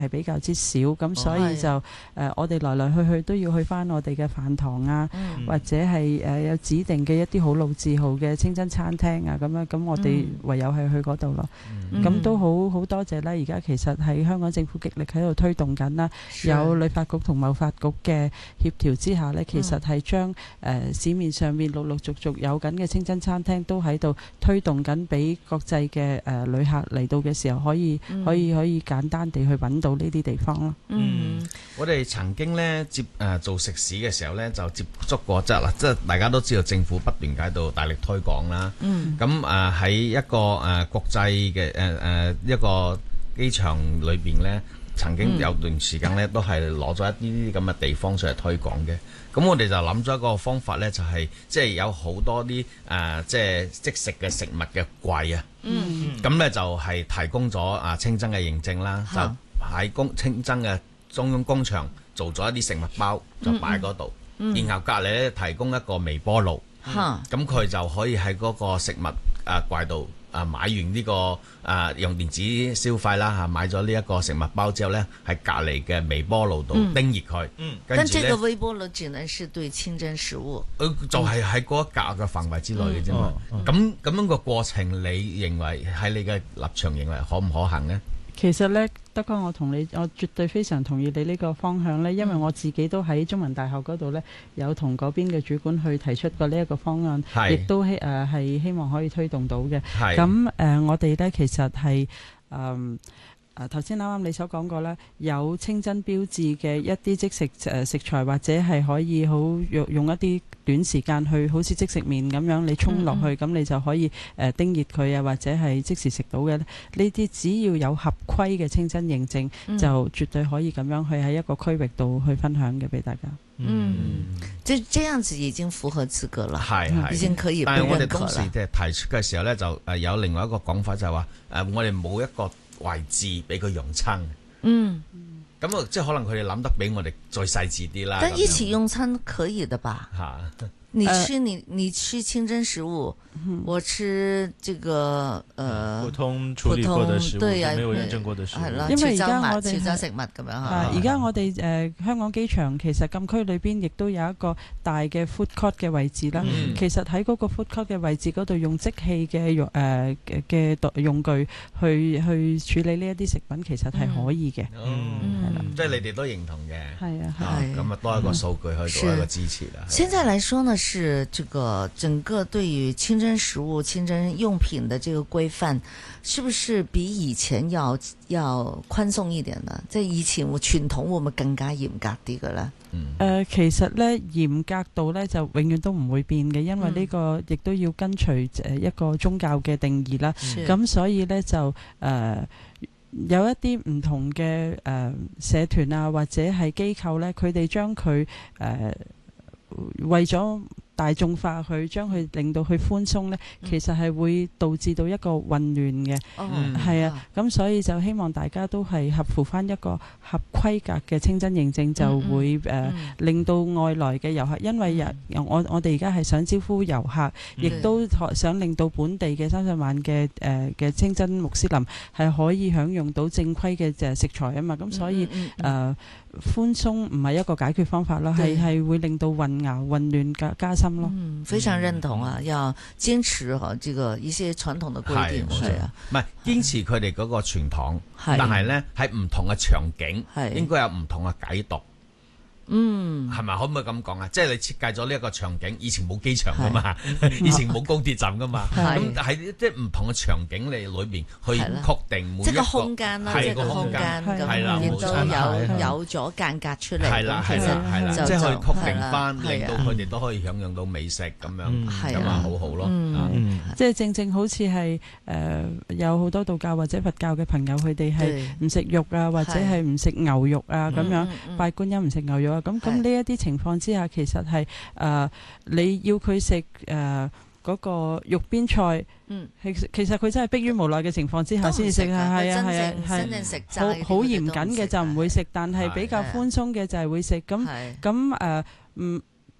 係比較之少，咁所以就我哋來來去去都要去翻我哋嘅飯堂啊，或者係有指定嘅一啲好老字號嘅清真餐廳啊，咁樣咁我哋唯有係去嗰度咯。咁都好多謝啦！而家其實喺香港政府極力喺度推動緊啦，有旅發局同貿發局嘅協調之下呢，其實係將市面上面陸陸續續有緊嘅清真餐廳都喺度推動緊，俾國際嘅旅客嚟到嘅時候可以簡單地去揾到呢啲地方咯。 我哋曾經咧做食肆嘅時候咧，就接觸過即係大家都知道政府不斷喺度大力推廣啦。咁喺一個國際嘅一個機場裏邊咧，曾經有段時間咧都係攞咗一啲咁嘅地方上嚟推廣嘅。咁我哋就諗咗一個方法咧，就係即係有好多啲即係即食嘅食物嘅櫃啊。咁咧就係提供咗清真嘅認證啦，就喺清真嘅中央工場做咗一啲食物包，就擺嗰度。然後隔離咧提供一個微波爐，咁佢就可以喺嗰個食物櫃度買完呢個用電子消費啦嚇，買咗呢一個食物包之後咧，喺隔離嘅微波爐度叮熱佢。 但這個微波爐只能是對清真食物， 就係喺嗰一格嘅範圍之內嘅啫嘛。咁樣個過程，你認為喺你嘅立場認為可唔可行呢？ 其實呢，德哥，我絕對非常同意你呢個方向呢，因為我自己都喺中文大學嗰度呢，有同嗰邊嘅主管去提出過呢一個方案，亦都係希望可以推動到嘅。咁我哋呢，其實係頭先啱啱你所講過啦，有清真標誌嘅一啲即食食材，或者係可以用一啲短時間去好似即食麵咁樣，你沖落去咁你就可以叮熱佢啊，或者係即時食到嘅呢啲，只要有合規嘅清真認證，就絕對可以咁樣去喺一個區域度去分享嘅俾大家。 即係這樣子已經符合資格啦，已經可以被認可啦。 但係我哋當時提出嘅時候呢，就有另外一個講法，就係話我哋冇一個位置俾佢用餐。咁即係可能佢哋諗得比我哋再細緻啲啦。 但一起用餐可以的吧？你吃清真食物，我吃這個普通處理過的食物，對啊，沒有認證過的食物。 因為而家我哋潮州食物咁樣而家我哋香港機場其實禁區裏邊亦都有一個大嘅 food court 嘅位置啦。其實喺嗰個 food court 嘅位置嗰度用即棄嘅用具去處理呢一啲食品，其實係可以嘅。 即係你哋都認同嘅。 係啊， 咁多一個數據去做一個支持啦。 現在來說呢，是這個整個對於清真食物、清真用品的這個規範，是不是比以前要寬鬆一點呢？即係以前傳統會唔會更加嚴格啲嘅咧？ 其實呢，嚴格度呢就永遠都唔會變嘅，因為呢個亦都要跟隨一個宗教嘅定義啦。咁所以呢，就有一啲唔同嘅社團啊，或者係機構呢，佢哋將佢為咗大眾化去將佢令到佢寬鬆呢，其實係會導致到一個混亂嘅。係啊，咁所以就希望大家都係合乎翻一個合規格嘅清真認證，就會令到外來嘅遊客，因為我哋而家係想招呼遊客，亦都想令到本地嘅30萬嘅清真穆斯林係可以享用到正規嘅食材啊嘛。咁所以寬鬆唔係一個解決方法咯，係會令到混亂加深咯。 非常認同啊，要堅持這個一些傳統的規定，係啊， 唔係堅持佢哋嗰個傳統，但係呢喺唔同嘅場景應該有唔同嘅解讀。係咪可唔可以咁講啊？即係你設計咗呢一個場景，以前冇機場噶嘛，以前冇高鐵站噶嘛，咁喺即係唔同嘅場景你裏邊去確定每一個即係個空間啦，即係個空間咁，亦都有咗間隔出嚟。 係啦，即係去確定翻，令到佢哋都可以享用到美食咁樣，咁啊好好咯。 即係正好似係有好多道教或者佛教嘅朋友，佢哋係唔食肉啊，或者係唔食牛肉啊咁樣，拜觀音唔食牛肉啊。咁呢一啲情況之下，其實係你要佢食嗰個肉邊菜，其實佢真係迫於無奈嘅情況之下先至食，係好嚴謹嘅就唔會食，但係比較寬鬆嘅就係會食。咁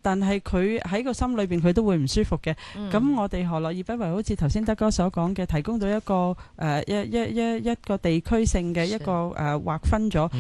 但係佢喺個心裏邊佢都會唔舒服嘅。咁我哋何樂而不為好似頭先德哥所講嘅，提供到一個一個地區性嘅一個劃分咗，